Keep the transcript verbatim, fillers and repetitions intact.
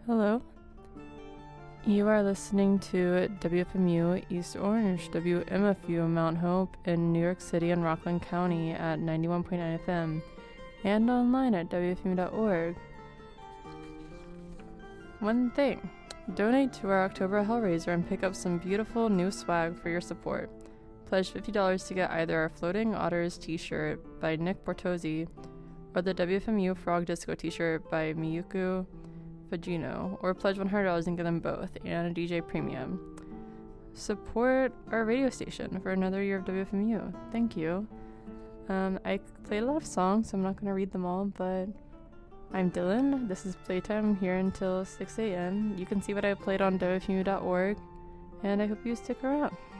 Hello. You are listening to W F M U East Orange, W M F U Mount Hope in New York City and Rockland County at ninety-one point nine F M and online at W F M U dot org. One thing. Donate to our October Hellraiser and pick up some beautiful new swag for your support. Pledge fifty dollars to get either our Floating Otters t-shirt by Nick Bortozzi or the W F M U Frog Disco t-shirt by Miyuku Fujino, or pledge one hundred dollars and get them both, and a D J premium. Support our radio station for another year of W F M U. Thank you. Um, I played a lot of songs, so I'm not going to read them all, but I'm Dylan. This is Playtime here until six a.m. You can see what I played on W F M U dot org, and I hope you stick around.